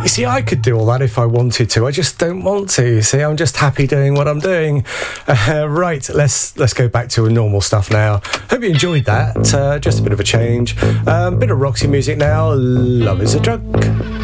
You see, I could do all that if I wanted to. I just don't want to. You see, I'm just happy doing what I'm doing. Right, let's go back to normal stuff now. Hope you enjoyed that. Just a bit of a change. Bit of Roxy music now. Love is a Drug.